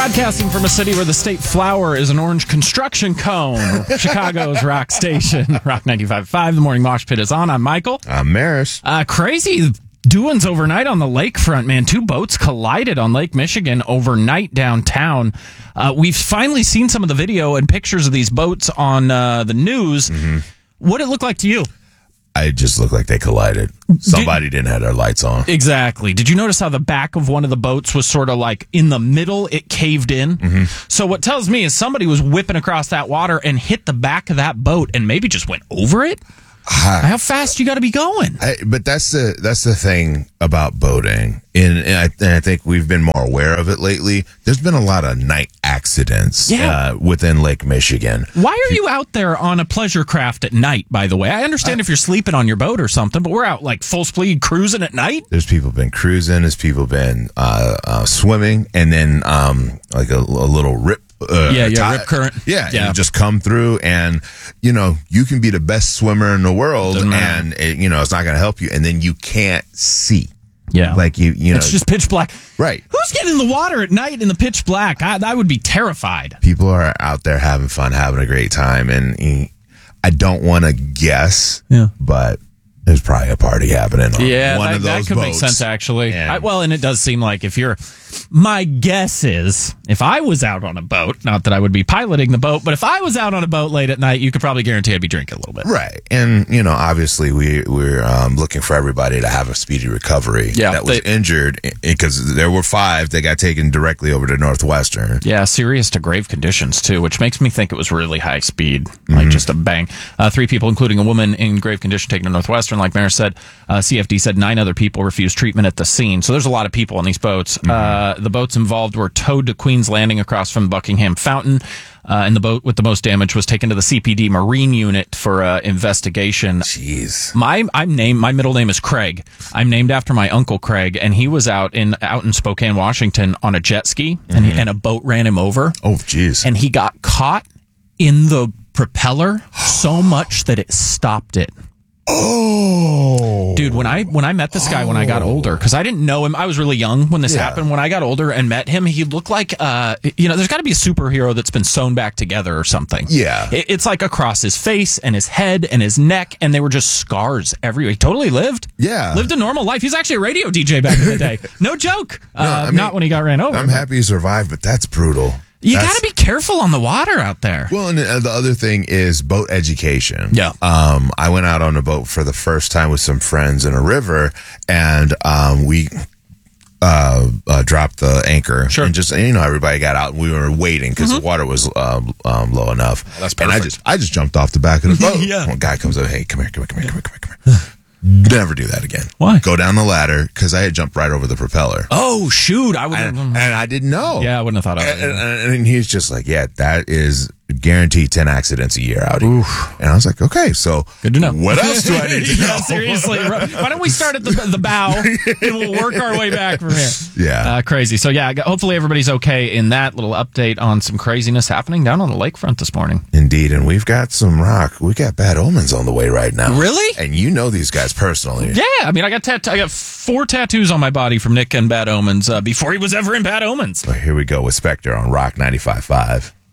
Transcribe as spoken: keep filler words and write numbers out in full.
Broadcasting from a city where the state flower is an orange construction cone. Chicago's rock station, Rock ninety-five point five. The Morning Mosh Pit is on. I'm Michael. I'm Maris. Uh, crazy doings overnight on the lakefront, man. Two boats collided on Lake Michigan overnight downtown. Uh, we've finally seen some of the video and pictures of these boats on uh, the news. Mm-hmm. What did it look like to you? I just looked like they collided. Somebody Did, didn't have their lights on. Exactly. Did you notice how the back of one of the boats was sort of like in the middle? It caved in. Mm-hmm. So what tells me is somebody was whipping across that water and hit the back of that boat and maybe just went over it. Uh, how fast you got to be going? I, but that's the that's the thing about boating, and, and, I, and I think we've been more aware of it lately. There's been a lot of night accidents yeah. uh, within Lake Michigan. Why are you out there on a pleasure craft at night, by the way? I understand I, if you're sleeping on your boat or something, but we're out like full speed cruising at night? There's people been cruising, there's people been uh, uh, swimming, and then um, like a, a little rip. Uh, yeah, yeah, rip current. Yeah, yeah. And just come through, and you know you can be the best swimmer in the world, and it, you know it's not going to help you, and then you can't see. Yeah, like you, you know, it's just pitch black. Right? Who's getting in the water at night in the pitch black? I, I would be terrified. People are out there having fun, having a great time, and I don't want to guess. Yeah, but there's probably a party happening on yeah, one that, of those that could boats. make sense, actually. And I, well, and it does seem like if you're... My guess is, if I was out on a boat, not that I would be piloting the boat, but if I was out on a boat late at night, you could probably guarantee I'd be drinking a little bit. Right. And, you know, obviously we, we're um, looking for everybody to have a speedy recovery yeah, that was they, injured, because there were five that got taken directly over to Northwestern. Yeah, serious to grave conditions, too, which makes me think it was really high speed, like mm-hmm. just a bang. Uh, three people, including a woman in grave condition, taken to Northwestern, like Mayor said. Uh, C F D said nine other people refused treatment at the scene. So there's a lot of people on these boats. Mm-hmm. Uh, the boats involved were towed to Queens Landing across from Buckingham Fountain, uh, and the boat with the most damage was taken to the C P D Marine Unit for uh, investigation. Jeez, my I'm named. My middle name is Craig. I'm named after my uncle Craig, and he was out in out in Spokane, Washington, on a jet ski, mm-hmm. and, he, and a boat ran him over. Oh, jeez! And he got caught in the propeller so much that it stopped it. Oh, dude! When I when I met this guy oh. when I got older, because I didn't know him, I was really young when this yeah. happened. When I got older and met him, he looked like uh, you know, there's got to be a superhero that's been sewn back together or something. Yeah, it, it's like across his face and his head and his neck, and they were just scars everywhere. He totally lived. Yeah, lived a normal life. He's actually a radio D J back in the day. No joke. No, uh, I mean, not when he got ran over. I'm happy he survived, but that's brutal. You got to be careful on the water out there. Well, and the other thing is boat education. Yeah. Um, I went out on a boat for the first time with some friends in a river, and um, we uh, uh, dropped the anchor. Sure. And just, you know, everybody got out, and we were waiting because mm-hmm. the water was um, um, low enough. Oh, that's perfect. And I just, I just jumped off the back of the boat. Yeah. One guy comes up, hey, come here, come here, come here, come here, come here, come here. Never do that again. Why? Go down the ladder, because I had jumped right over the propeller. Oh, shoot. I would and, and I didn't know. Yeah, I wouldn't have thought of it. And, and, and he's just like, yeah, that is guaranteed ten accidents a year out here. Oof. And I was like, okay, so good to know. What else do I need to know? Yeah, seriously. Why don't we start at the, the bow and we'll work our way back from here? Yeah. Uh, crazy. So, yeah, hopefully everybody's okay in that little update on some craziness happening down on the lakefront this morning. Indeed. And we've got some rock. We got Bad Omens on the way right now. Really? And you know these guys personally. Yeah. I mean, I got tat- I got four tattoos on my body from Nick and Bad Omens uh, before he was ever in Bad Omens. Well, here we go with Spectre on Rock ninety-five point five.